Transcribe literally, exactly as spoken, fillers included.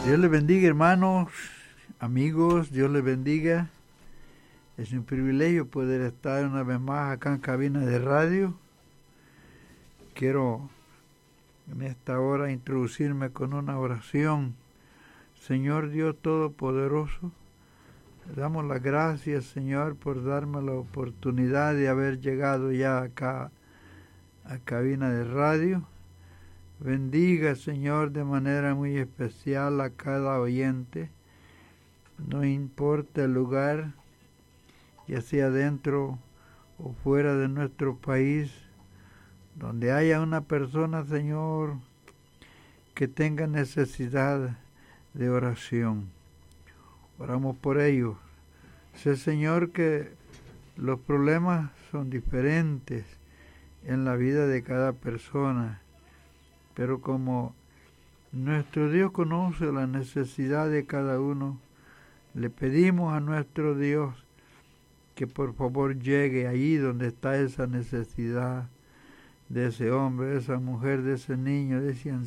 Dios les bendiga, hermanos, amigos, Dios les bendiga. Es un privilegio poder estar una vez más acá en cabina de radio. Quiero en esta hora introducirme con una oración. Señor Dios Todopoderoso, le damos las gracias, Señor, por darme la oportunidad de haber llegado ya acá a cabina de radio. Bendiga, Señor, de manera muy especial a cada oyente. No importa el lugar, ya sea dentro o fuera de nuestro país, donde haya una persona, Señor, que tenga necesidad de oración. Oramos por ellos. Sé, Señor, que los problemas son diferentes en la vida de cada persona, pero como nuestro Dios conoce la necesidad de cada uno, le pedimos a nuestro Dios que por favor llegue allí donde está esa necesidad de ese hombre, de esa mujer, de ese niño, de ese anciano.